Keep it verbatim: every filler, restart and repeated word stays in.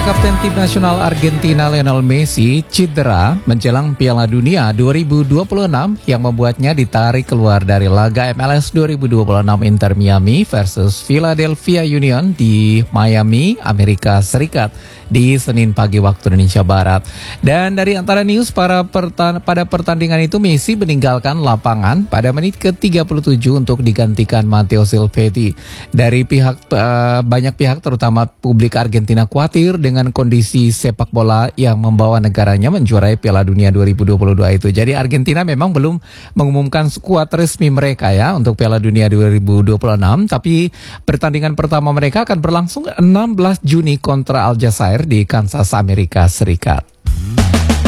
Kapten tim nasional Argentina Lionel Messi cedera menjelang Piala Dunia dua ribu dua puluh enam yang membuatnya ditarik keluar dari laga M L S dua ribu dua puluh enam Inter Miami versus Philadelphia Union di Miami, Amerika Serikat di Senin pagi waktu Indonesia Barat. Dan dari antara news para pertan- pada pertandingan itu, Messi meninggalkan lapangan pada menit ke tiga puluh tujuh untuk digantikan Matteo Silvetti. Dari pihak uh, banyak pihak terutama publik Argentina khawatir dengan kondisi sepak bola yang membawa negaranya menjuarai Piala Dunia dua ribu dua puluh dua itu. Jadi Argentina memang belum mengumumkan skuad resmi mereka ya untuk Piala Dunia dua ribu dua puluh enam, tapi pertandingan pertama mereka akan berlangsung enam belas Juni kontra Aljazair di Kansas, Amerika Serikat.